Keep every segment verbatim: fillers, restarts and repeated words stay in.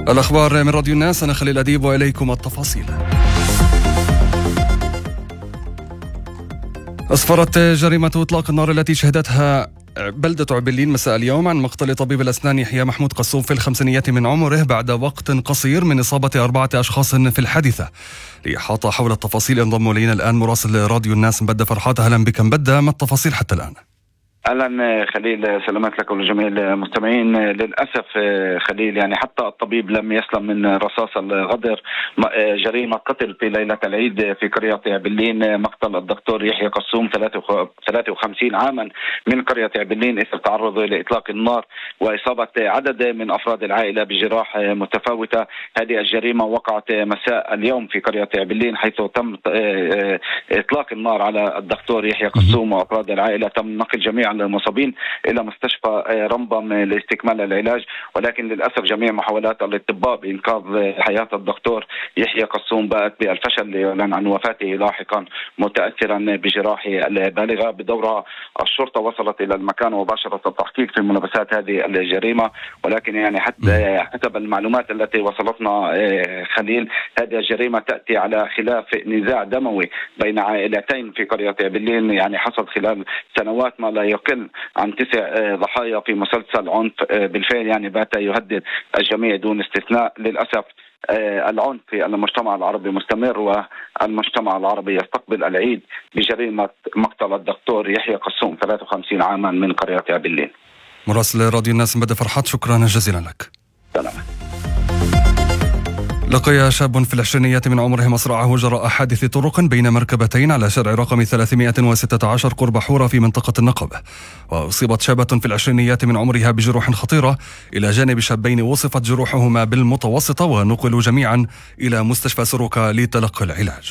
الأخبار من راديو الناس، أنا خليل أديب وإليكم التفاصيل. أسفرت جريمة إطلاق النار التي شهدتها بلدة عبلين مساء اليوم عن مقتل طبيب الأسنان يحيى محمود قصوم في الخمسينيات من عمره بعد وقت قصير من إصابة أربعة أشخاص في الحادثة. لإحاطة حول التفاصيل انضم إلينا الآن مراسل راديو الناس مبدة فرحات. أهلا بك مبدة، ما التفاصيل حتى الآن؟ اهلا خليل، سلامات لك ولجميع المستمعين. للاسف خليل يعني حتى الطبيب لم يسلم من رصاص الغدر. جريمه قتل في ليله العيد في قريه عبلين، مقتل الدكتور يحيى قصوم ثلاثة وخمسين عاما من قريه عبلين اثر تعرضه لاطلاق النار واصابه عدد من افراد العائله بجراح متفاوته. هذه الجريمه وقعت مساء اليوم في قريه عبلين، حيث تم اطلاق النار على الدكتور يحيى قصوم وافراد العائله. تم نقل جميع المصابين إلى مستشفى رمبم لاستكمال العلاج، ولكن للأسف جميع محاولات الأطباء بإنقاذ حياة الدكتور يحيى قصوم باءت بالفشل، ليعلن عن وفاته لاحقا متأثرا بجراح البالغة. بدورها الشرطة وصلت إلى المكان وباشرت التحقيق في ملابسات هذه الجريمة، ولكن يعني حتى حسب المعلومات التي وصلتنا خليل، هذه الجريمة تأتي على خلاف نزاع دموي بين عائلتين في قرية عبلين، يعني حصل خلال سنوات ما لا يقل عن تسع ضحايا في مسلسل عنف بالفعل يعني بات يهدد الجميع دون استثناء. للأسف العنف في المجتمع العربي مستمر، والمجتمع العربي يستقبل العيد بجريمة مقتل الدكتور يحيى قصوم ثلاثة وخمسين عاما من قرية عبلين. مراسل راديو الناس مبدة فرحات، شكرا جزيلا لك. سلام. لقي شاب في العشرينيات من عمره مصرعه جراء حادث طرق بين مركبتين على شارع رقم ثلاثمائة وستة عشر قرب حورة في منطقة النقب. وأصيبت شابة في العشرينيات من عمرها بجروح خطيرة، إلى جانب شابين وصفت جروحهما بالمتوسطة، ونقلوا جميعا إلى مستشفى سروكا لتلقي العلاج.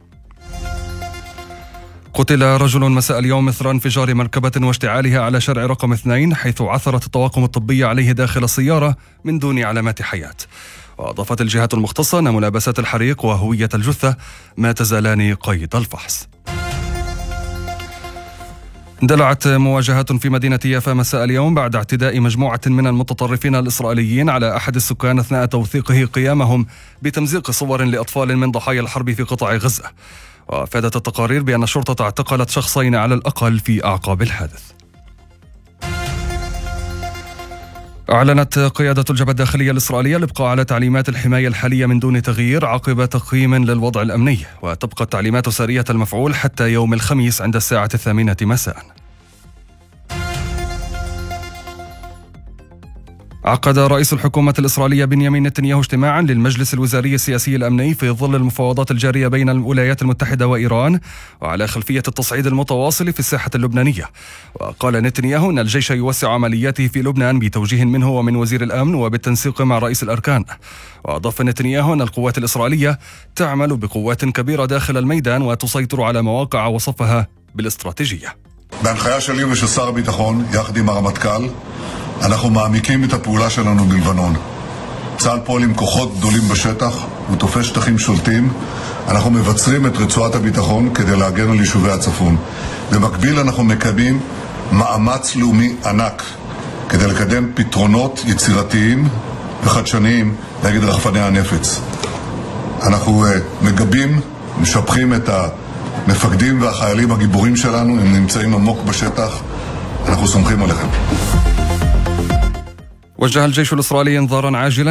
قتل رجل مساء اليوم إثر انفجار مركبة واشتعالها على شارع رقم اثنين، حيث عثرت الطواقم الطبية عليه داخل السيارة من دون علامات حياة. وأضافت الجهات المختصة أن ملابسات الحريق وهوية الجثة ما تزالان قيد الفحص. اندلعت مواجهات في مدينة يافا مساء اليوم بعد اعتداء مجموعة من المتطرفين الإسرائيليين على أحد السكان أثناء توثيقه قيامهم بتمزيق صور لأطفال من ضحايا الحرب في قطاع غزة. وافادت التقارير بأن الشرطة اعتقلت شخصين على الأقل في أعقاب الحادث. أعلنت قيادة الجبهة الداخلية الإسرائيلية الإبقاء على تعليمات الحماية الحالية من دون تغيير عقب تقييم للوضع الأمني، وتبقى التعليمات سارية المفعول حتى يوم الخميس عند الساعة الثامنة مساء. عقد رئيس الحكومة الإسرائيلية بنيامين نتنياهو اجتماعا للمجلس الوزاري السياسي الأمني في ظل المفاوضات الجارية بين الولايات المتحدة وإيران، وعلى خلفية التصعيد المتواصل في الساحة اللبنانية. وقال نتنياهو أن الجيش يوسع عملياته في لبنان بتوجيه منه ومن وزير الأمن وبالتنسيق مع رئيس الأركان. وأضاف نتنياهو أن القوات الإسرائيلية تعمل בקוות كبيرة داخل الميدان وتسيطر على مواقع وصفها بالاستراتيجية. בהנחיה שלי ושל שר הביטחון יחד עם הרמטכ"ל אנחנו מעמיקים את הפעולה שלנו בלבנון. צה"ל פועל עם כוחות גדולים בשטח ותופס שטחים שולטים. אנחנו מבצרים את רצועת הביטחון כדי להגן על יישובי הצפון. במקביל אנחנו מקיימים מאמץ לאומי ענק כדי לקדם פתרונות יצירתיים וחדשניים נגד רחפני הנפץ. אנחנו מגבים, משבחים את המפקדים והחיילים הגיבורים שלנו, הם נמצאים עמוק בשטח. אנחנו סומכים עליכם. وجه الجيش الإسرائيلي انذارا عاجلا